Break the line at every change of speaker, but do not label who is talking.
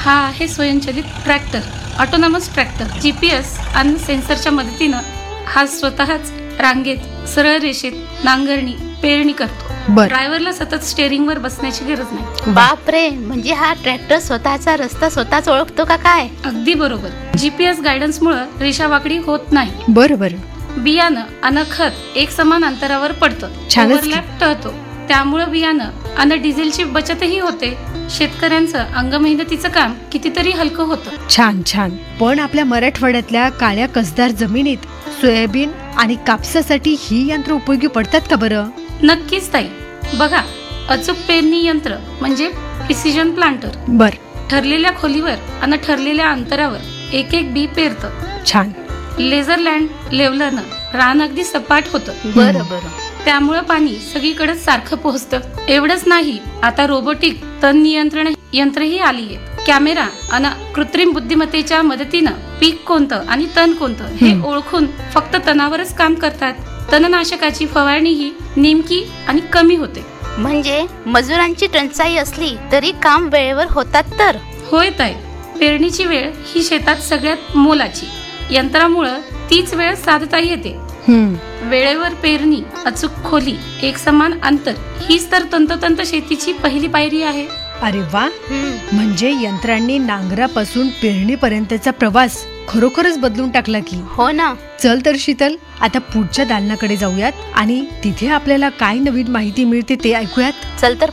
हा आहे स्वयंचलित ट्रॅक्टर, ऑटोनॉमस ट्रॅक्टर. GPS आणि सेन्सरच्या मदतीनं हा स्वतःच रांगेत सरळ रेषेत नांगरणी पेरणी करतो.
बर.
ड्रायव्हरला सतत स्टेअरिंगवर बसण्याची गरज नाही.
बापरे, म्हणजे हा ट्रॅक्टर स्वतःचा रस्ता स्वतःच ओळखतो का काय?
अगदी बरोबर. GPS गायडन्समुळे रेषा वाकडी होत नाही.
बरं बरं.
बियाणं आणि खत एक समान अंतरावर पडतं.
छानच की.
ओव्हरलॅप टळतो. त्यामुळे बियाणं आणि डिझेलची बचतही होते. शेतकऱ्यांचं अंगमेहनतीचं काम कितीतरी हलकं होतं.
छान छान. पण आपल्या मराठवाड्यातल्या काळ्या कसदार जमिनीत सोयाबीन आणि कापसासाठी ही यंत्र उपयोगी पडतात का बरं?
नक्कीच ताई. बघा, अचूक पेरणी यंत्र म्हणजे प्रिसिजन प्लांटर
बर.
ठरलेल्या खोलीवर आणि ठरलेल्या अंतरावर एक एक बी पेरतं.
छान.
लेझर लँड लेवलरनं रान अगदी सपाट होतं.
बरं बरं.
त्यामुळं पाणी सगळीकडे सारखं पोहोचतं. एवढंच नाही, आता रोबोटिक तण नियंत्रण यंत्रही आली आहेत. कॅमेरा आणि कृत्रिम बुद्धिमत्तेच्या मदतीनं पीक कोणतं आणि तण कोणतं हे ओळखून फक्त तणावरच काम करतात. तणनाशकाची फवारणी ही नेमकी आणि कमी होते.
म्हणजे मजुरांची टंचाई असली तरी काम वेळेवर होतात तर?
होय ताई. पेरणीची वेळ ही शेतात सगळ्यात मोलाची. यंत्रामुळं तीच वेळ साधता येते. वेळेवर पेरणी, अचूक खोली, एक समान अंतर हीच तर तंतोतंत शेतीची पहिली पायरी आहे.
अरे वा. म्हणजे यंत्रांनी नांगरापासून पेरणीपर्यंतचा प्रवास खरोखरच बदलून टाकला की.
हो ना.
चल तर शीतल, आता पुढच्या दालनाकडे जाऊयात आणि तिथे आपल्याला काय नवीन माहिती मिळते ते ऐकूयात.
चल तर